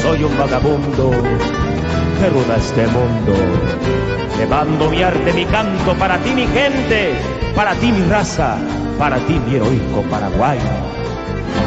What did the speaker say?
soy un vagabundo que ruda este mundo. Llevando mi arte, mi canto para ti, mi gente, para ti, mi raza, para ti, mi heroico Paraguay.